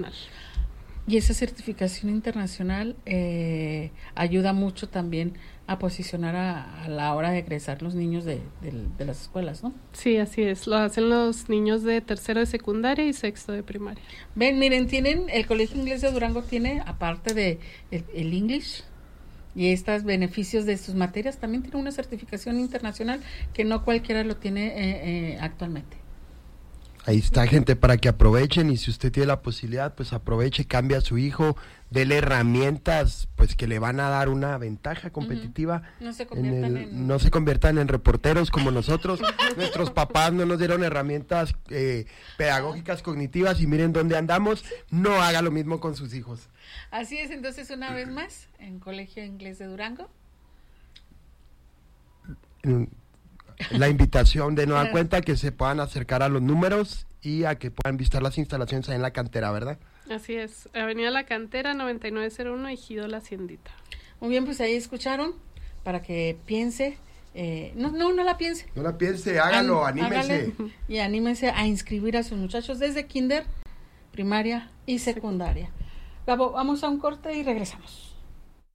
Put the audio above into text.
Y esa certificación internacional ayuda mucho también a posicionar a la hora de egresar los niños de las escuelas, ¿no? Sí, así es. Lo hacen los niños de tercero de secundaria y sexto de primaria. Ven, miren, el Colegio Inglés de Durango tiene, aparte de el English y estos beneficios de sus materias, también tiene una certificación internacional que no cualquiera lo tiene actualmente. Ahí está, gente, para que aprovechen, y si usted tiene la posibilidad, pues aproveche, cambie a su hijo, dele herramientas pues que le van a dar una ventaja competitiva. No se conviertan en reporteros como nosotros. Nuestros papás no nos dieron herramientas pedagógicas, cognitivas, y miren dónde andamos. No haga lo mismo con sus hijos. Así es, entonces una vez más, en Colegio Inglés de Durango. La invitación de nueva cuenta que se puedan acercar a los números y a que puedan visitar las instalaciones ahí en la cantera, ¿verdad? Así es, Avenida La Cantera, 9901, Ejido La Haciendita. Muy bien, pues ahí escucharon, para que piense, no la piense. No la piense, hágalo, anímese. Hágale, y anímese a inscribir a sus muchachos desde kinder, primaria y secundaria. Gabo, vamos a un corte y regresamos.